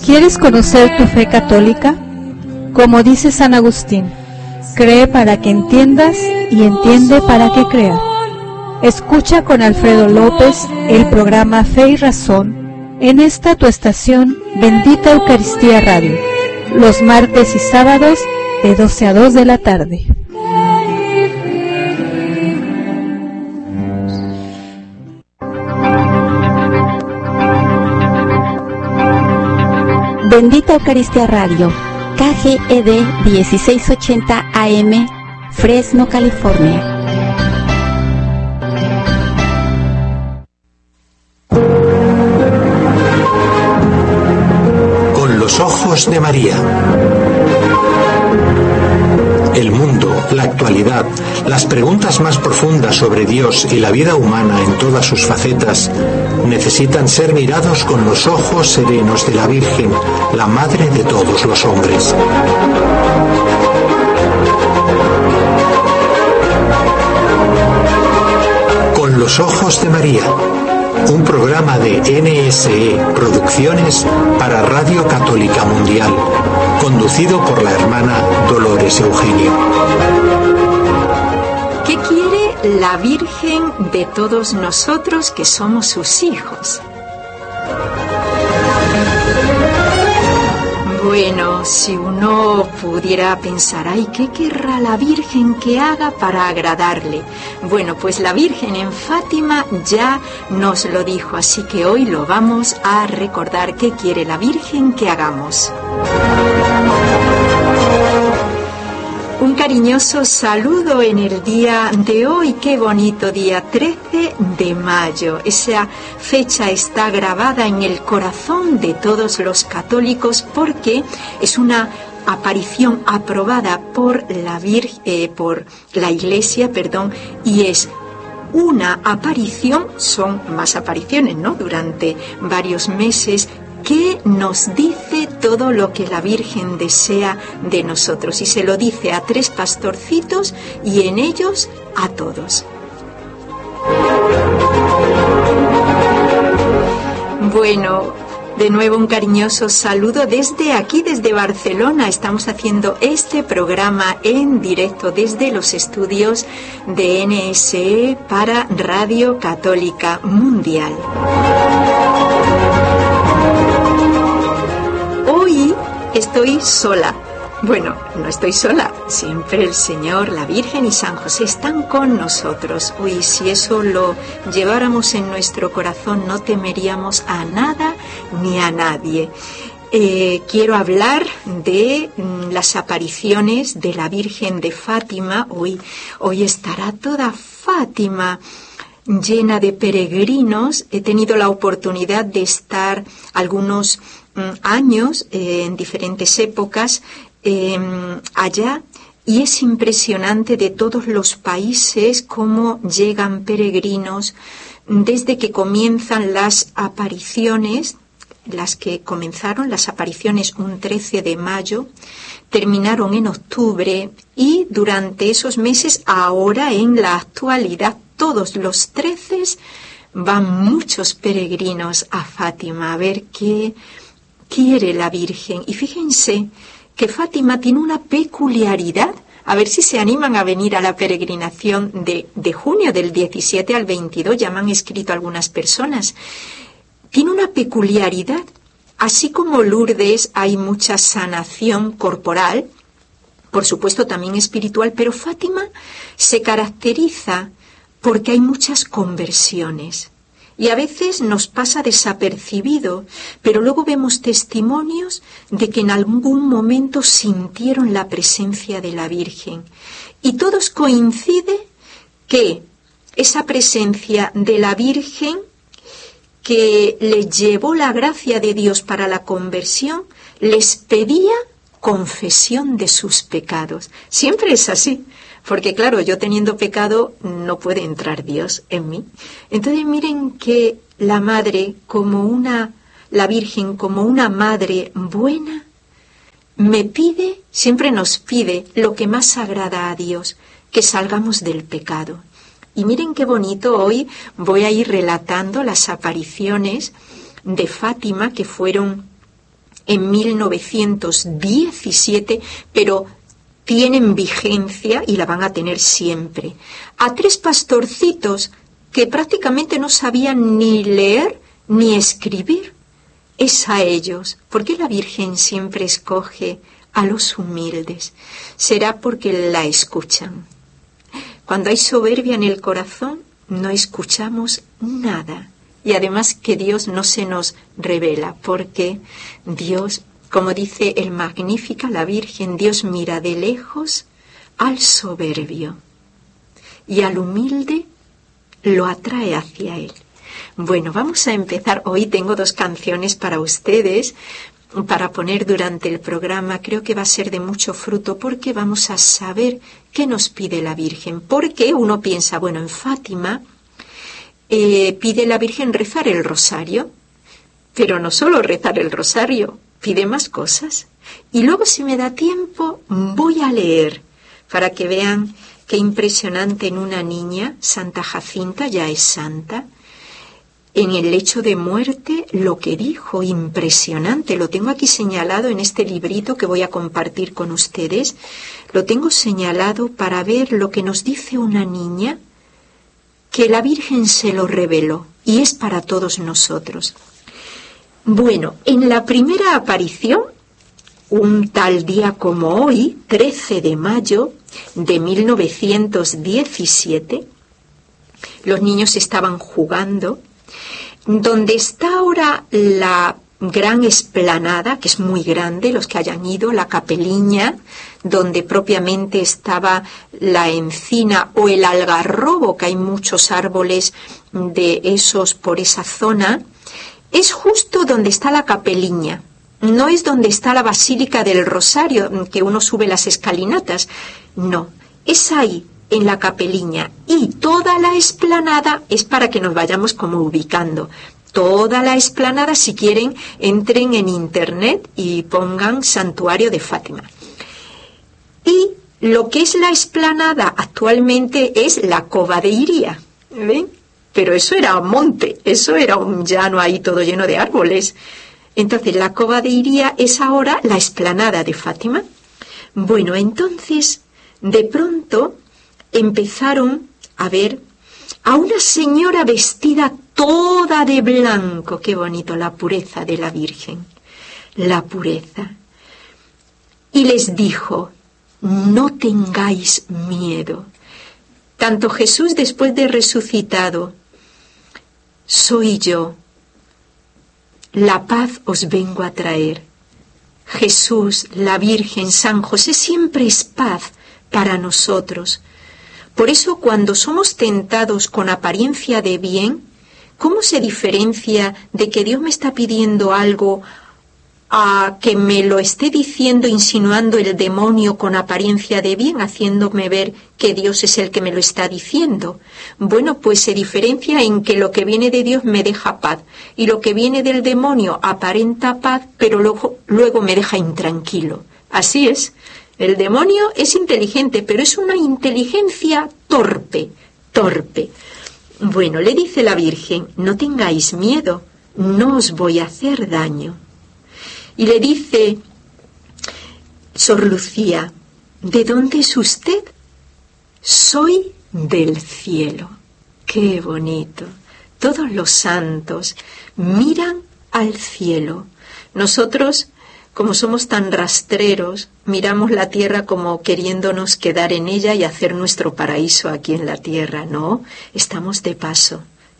¿Quieres conocer tu fe católica? Como dice San Agustín, cree para que entiendas y entiende para que crea. Escucha con Alfredo López el programa Fe y Razón en esta tu estación Bendita Eucaristía Radio, los martes y sábados de 12 a 2 de la tarde. Bendita Eucaristía Radio, KGED 1680 AM, Fresno, California. Con los ojos de María. El mundo, la actualidad, las preguntas más profundas sobre Dios y la vida humana en todas sus facetas necesitan ser mirados con los ojos serenos de la Virgen, la Madre de todos los hombres. Con los ojos de María, un programa de NSE Producciones para Radio Católica Mundial, conducido por la hermana Dolores Eugenio. ¿Qué quiere la Virgen de todos nosotros que somos sus hijos? Bueno, si uno pudiera pensar, ay, ¿qué querrá la Virgen que haga para agradarle? Bueno, pues la Virgen en Fátima ya nos lo dijo, así que hoy lo vamos a recordar. ¿Qué quiere la Virgen que hagamos? Un cariñoso saludo en el día de hoy, qué bonito día, 13 de mayo. Esa fecha está grabada en el corazón de todos los católicos porque es una aparición aprobada por la Iglesia, y es una aparición, son más apariciones, ¿no?, durante varios meses, que nos dice todo lo que la Virgen desea de nosotros, y se lo dice a 3 pastorcitos y en ellos a todos. Bueno, de nuevo un cariñoso saludo desde aquí, desde Barcelona. Estamos haciendo este programa en directo desde los estudios de NSE para Radio Católica Mundial. Hoy estoy sola. Bueno, no estoy sola. Siempre el Señor, la Virgen y San José están con nosotros. Uy, si eso lo lleváramos en nuestro corazón, no temeríamos a nada ni a nadie. Quiero hablar de las apariciones de la Virgen de Fátima. Hoy estará toda Fátima llena de peregrinos. He tenido la oportunidad de estar algunos años en diferentes épocas allá, y es impresionante de todos los países cómo llegan peregrinos desde que comienzan las apariciones. Las que comenzaron las apariciones un 13 de mayo, terminaron en octubre, y durante esos meses, ahora en la actualidad, todos los 13 van muchos peregrinos a Fátima a ver qué quiere la Virgen. Y fíjense que Fátima tiene una peculiaridad. A ver si se animan a venir a la peregrinación de junio, del 17 al 22, ya me han escrito algunas personas. Tiene una peculiaridad. Así como Lourdes hay mucha sanación corporal, por supuesto también espiritual, pero Fátima se caracteriza porque hay muchas conversiones. Y a veces nos pasa desapercibido, pero luego vemos testimonios de que en algún momento sintieron la presencia de la Virgen. Y todos coinciden que esa presencia de la Virgen, que les llevó la gracia de Dios para la conversión, les pedía confesión de sus pecados. Siempre es así, porque claro, yo teniendo pecado no puede entrar Dios en mí. Entonces miren que la Madre, la Virgen como una madre buena, siempre nos pide lo que más agrada a Dios, que salgamos del pecado. Y miren qué bonito, hoy voy a ir relatando las apariciones de Fátima que fueron en 1917, pero tienen vigencia y la van a tener siempre. A 3 pastorcitos que prácticamente no sabían ni leer ni escribir. Es a ellos. ¿Por qué la Virgen siempre escoge a los humildes? Será porque la escuchan. Cuando hay soberbia en el corazón, no escuchamos nada. Y además que Dios no se nos revela, porque Dios, como dice el Magnífica, la Virgen, Dios mira de lejos al soberbio y al humilde lo atrae hacia Él. Bueno, vamos a empezar. Hoy tengo 2 canciones para ustedes, para poner durante el programa. Creo que va a ser de mucho fruto porque vamos a saber qué nos pide la Virgen. Porque uno piensa, bueno, en Fátima pide la Virgen rezar el rosario, pero no solo rezar el rosario, pide más cosas. Y luego, si me da tiempo, voy a leer para que vean qué impresionante en una niña. Santa Jacinta ya es santa. En el lecho de muerte, lo que dijo, impresionante. Lo tengo aquí señalado en este librito que voy a compartir con ustedes. Lo tengo señalado para ver lo que nos dice una niña, que la Virgen se lo reveló, y es para todos nosotros. Bueno, en la primera aparición, un tal día como hoy, 13 de mayo de 1917, los niños estaban jugando. Donde está ahora la gran explanada, que es muy grande, los que hayan ido, la capeliña, donde propiamente estaba la encina o el algarrobo, que hay muchos árboles de esos por esa zona, es justo donde está la capeliña. No es donde está la Basílica del Rosario, que uno sube las escalinatas. No, es ahí, en la capeliña, y toda la explanada es para que nos vayamos como ubicando. Toda la explanada, si quieren, entren en internet y pongan Santuario de Fátima. Y lo que es la explanada actualmente es la Cova de Iría, ¿ven? Pero eso era un monte, eso era un llano ahí todo lleno de árboles. Entonces la Cova de Iría es ahora la explanada de Fátima. Bueno, entonces, de pronto empezaron a ver a una señora vestida toda de blanco. Qué bonito, la pureza de la Virgen, la pureza. Y les dijo, no tengáis miedo. Tanto Jesús después de resucitado, soy yo, la paz os vengo a traer. Jesús, la Virgen, San José siempre es paz para nosotros. Por eso cuando somos tentados con apariencia de bien, ¿cómo se diferencia de que Dios me está pidiendo algo a que me lo esté diciendo, insinuando el demonio con apariencia de bien, haciéndome ver que Dios es el que me lo está diciendo? Bueno, pues se diferencia en que lo que viene de Dios me deja paz y lo que viene del demonio aparenta paz, pero luego me deja intranquilo. Así es. El demonio es inteligente, pero es una inteligencia torpe. Bueno, le dice la Virgen, no tengáis miedo, no os voy a hacer daño. Y le dice, Sor Lucía, ¿de dónde es usted? Soy del cielo. Qué bonito. Todos los santos miran al cielo. Nosotros, como somos tan rastreros, miramos la tierra como queriéndonos quedar en ella y hacer nuestro paraíso aquí en la tierra. No, estamos de paso.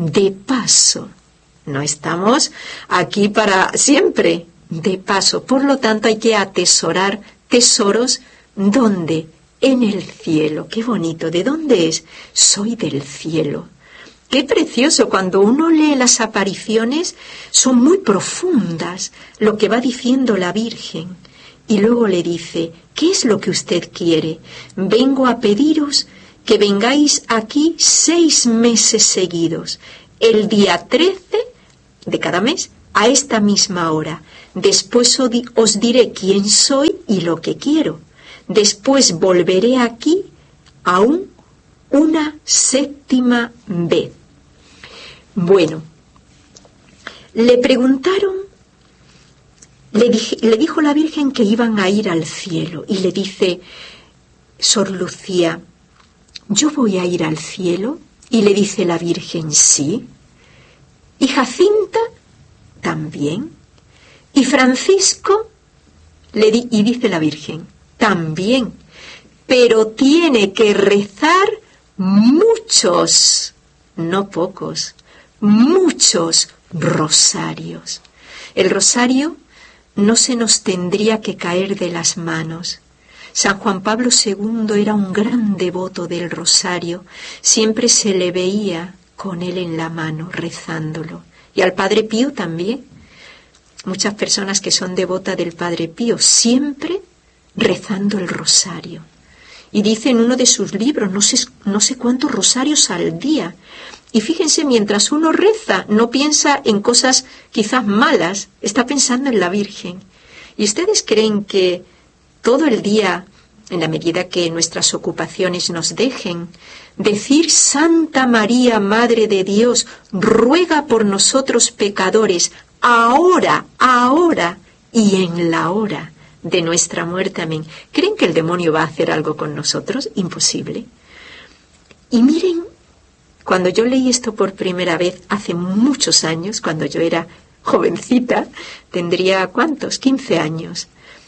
No estamos aquí para siempre, de paso. Por lo tanto, hay que atesorar tesoros. ¿Dónde? En el cielo. Qué bonito. ¿De dónde es? Soy del cielo. Qué precioso, cuando uno lee las apariciones, son muy profundas lo que va diciendo la Virgen. Y luego le dice, ¿qué es lo que usted quiere? Vengo a pediros que vengáis aquí 6 meses seguidos, el día 13 de cada mes, a esta misma hora. Después os diré quién soy y lo que quiero. Después volveré aquí aún una 7ª vez. Bueno, le preguntaron le dijo la Virgen que iban a ir al cielo y le dice Sor Lucía, ¿yo voy a ir al cielo? Y le dice la Virgen, sí. ¿Y Jacinta? También. ¿Y Francisco? Y dice la Virgen, también. Pero tiene que rezar muchos, no pocos, muchos rosarios. El rosario no se nos tendría que caer de las manos. San Juan Pablo II era un gran devoto del rosario, siempre se le veía con él en la mano, rezándolo. Y al Padre Pío también. Muchas personas que son devotas del Padre Pío, siempre rezando el rosario. Y dice en uno de sus libros, no sé cuántos rosarios al día. Y fíjense, mientras uno reza, no piensa en cosas quizás malas, está pensando en la Virgen. ¿Y ustedes creen que todo el día, en la medida que nuestras ocupaciones nos dejen, decir Santa María, Madre de Dios, ruega por nosotros pecadores, ahora y en la hora de nuestra muerte, amén? ¿Creen que el demonio va a hacer algo con nosotros? Imposible. Y miren, cuando yo leí esto por primera vez, hace muchos años, cuando yo era jovencita, tendría, ¿cuántos? 15 años.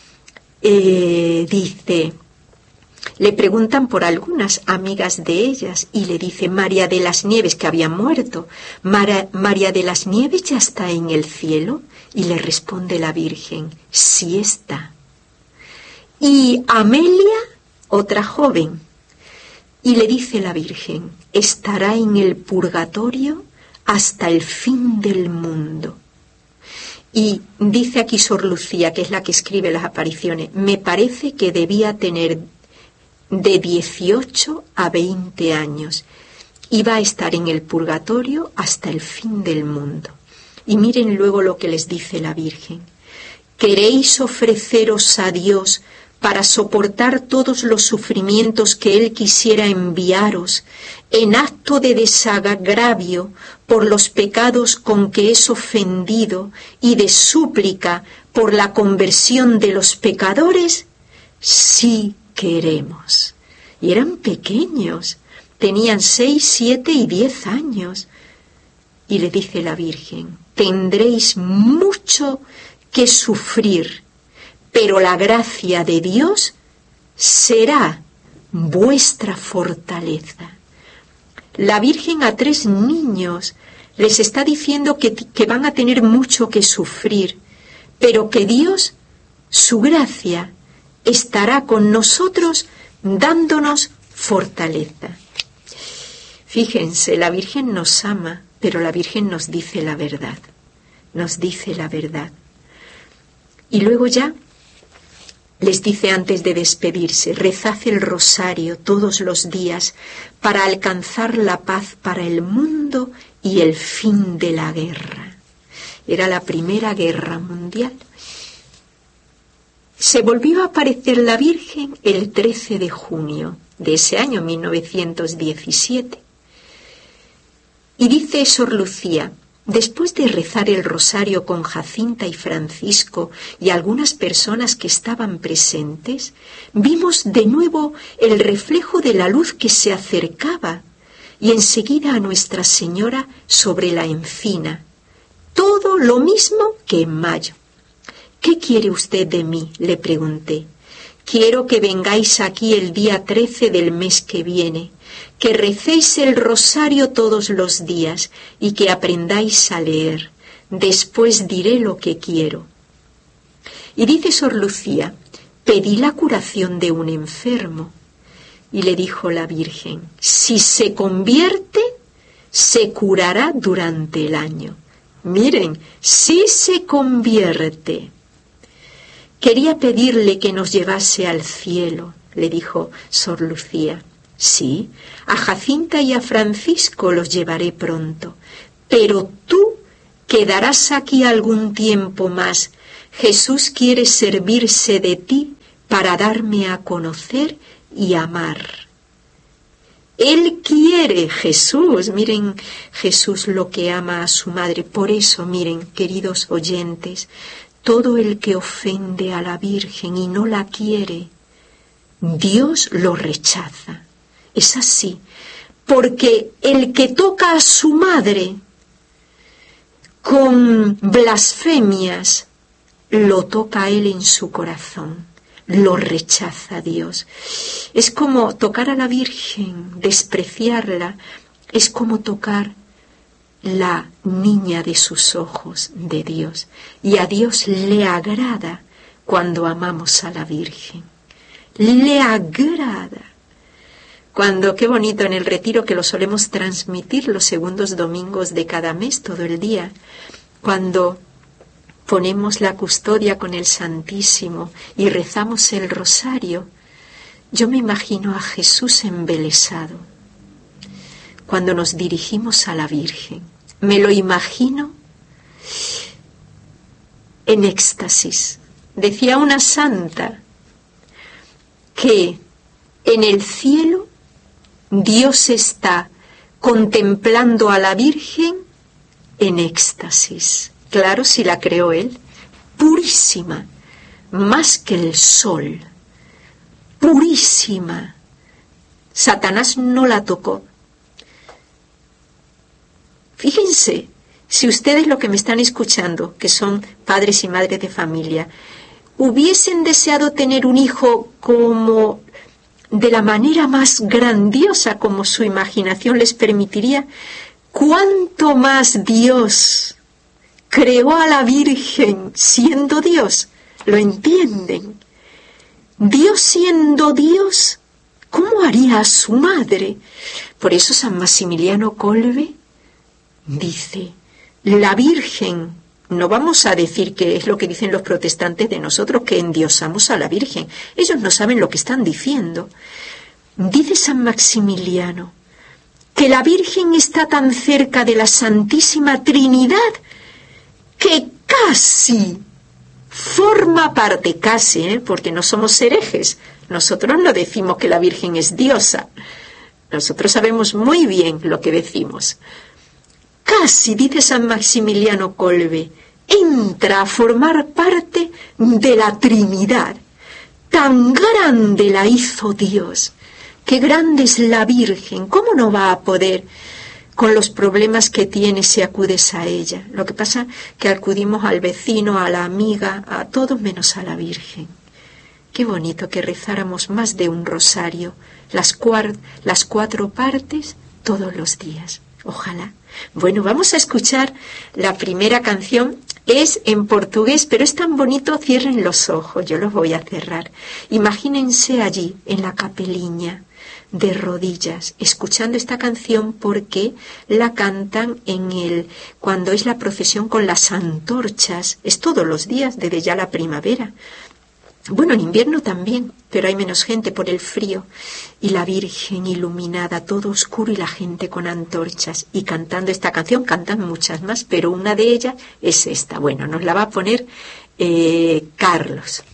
Dice, le preguntan por algunas amigas de ellas y le dice María de las Nieves, que había muerto, María de las Nieves ya está en el cielo, y le responde la Virgen, sí está. Y Amelia, otra joven, y le dice la Virgen, estará en el purgatorio hasta el fin del mundo. Y dice aquí Sor Lucía, que es la que escribe las apariciones, me parece que debía tener de 18 a 20 años. Iba a estar en el purgatorio hasta el fin del mundo. Y miren luego lo que les dice la Virgen. ¿Queréis ofreceros a Dios para soportar todos los sufrimientos que Él quisiera enviaros en acto de desagravio por los pecados con que es ofendido y de súplica por la conversión de los pecadores? Sí queremos. Y eran pequeños, tenían 6, 7 y 10 años. Y le dice la Virgen, tendréis mucho que sufrir, pero la gracia de Dios será vuestra fortaleza. La Virgen a 3 niños les está diciendo que van a tener mucho que sufrir, pero que Dios, su gracia, estará con nosotros dándonos fortaleza. Fíjense, la Virgen nos ama, pero la Virgen nos dice la verdad. Nos dice la verdad. Y luego ya les dice antes de despedirse, rezad el rosario todos los días para alcanzar la paz para el mundo y el fin de la guerra. Era la Primera Guerra Mundial. Se volvió a aparecer la Virgen el 13 de junio de ese año 1917. Y dice Sor Lucía, después de rezar el rosario con Jacinta y Francisco y algunas personas que estaban presentes, vimos de nuevo el reflejo de la luz que se acercaba y enseguida a Nuestra Señora sobre la encina. Todo lo mismo que en mayo. ¿Qué quiere usted de mí?, le pregunté. Quiero que vengáis aquí el día 13 del mes que viene, que recéis el rosario todos los días y que aprendáis a leer. Después diré lo que quiero. Y dice Sor Lucía, pedí la curación de un enfermo. Y le dijo la Virgen, si se convierte, se curará durante el año. Miren, si se convierte. Quería pedirle que nos llevase al cielo, le dijo Sor Lucía. Sí, a Jacinta y a Francisco los llevaré pronto, pero tú quedarás aquí algún tiempo más. Jesús quiere servirse de ti para darme a conocer y amar. Él quiere, Jesús, miren Jesús lo que ama a su madre. Por eso, miren, queridos oyentes, todo el que ofende a la Virgen y no la quiere, Dios lo rechaza. Es así, porque el que toca a su madre con blasfemias, lo toca a él en su corazón, lo rechaza Dios. Es como tocar a la Virgen, despreciarla, es como tocar la niña de sus ojos de Dios. Y a Dios le agrada cuando amamos a la Virgen. Le agrada. Cuando, qué bonito en el retiro que lo solemos transmitir los segundos domingos de cada mes, todo el día, cuando ponemos la custodia con el Santísimo y rezamos el rosario, yo me imagino a Jesús embelesado. Cuando nos dirigimos a la Virgen, me lo imagino en éxtasis. Decía una santa que en el cielo Dios está contemplando a la Virgen en éxtasis. Claro, si la creó Él, purísima, más que el sol, purísima. Satanás no la tocó. Fíjense, si ustedes lo que me están escuchando, que son padres y madres de familia, hubiesen deseado tener un hijo como de la manera más grandiosa como su imaginación les permitiría, ¿cuánto más Dios creó a la Virgen siendo Dios? ¿Lo entienden? Dios siendo Dios, ¿cómo haría a su madre? Por eso San Maximiliano Kolbe dice, la Virgen, no vamos a decir que es lo que dicen los protestantes de nosotros, que endiosamos a la Virgen. Ellos no saben lo que están diciendo. Dice San Maximiliano que la Virgen está tan cerca de la Santísima Trinidad que casi forma parte, casi, porque no somos herejes. Nosotros no decimos que la Virgen es diosa. Nosotros sabemos muy bien lo que decimos. Casi, dice San Maximiliano Kolbe, entra a formar parte de la Trinidad. Tan grande la hizo Dios. Qué grande es la Virgen. ¿Cómo no va a poder con los problemas que tiene si acudes a ella? Lo que pasa que acudimos al vecino, a la amiga, a todos menos a la Virgen. Qué bonito que rezáramos más de un rosario, las 4 partes todos los días. Ojalá. Bueno, vamos a escuchar la primera canción. Es en portugués, pero es tan bonito, cierren los ojos, yo los voy a cerrar. Imagínense allí, en la capeliña, de rodillas, escuchando esta canción porque la cantan cuando es la procesión con las antorchas. Es todos los días, desde ya la primavera. Bueno, en invierno también, pero hay menos gente por el frío. Y la Virgen iluminada, todo oscuro y la gente con antorchas. Y cantando esta canción, cantan muchas más, pero una de ellas es esta. Bueno, nos la va a poner Carlos.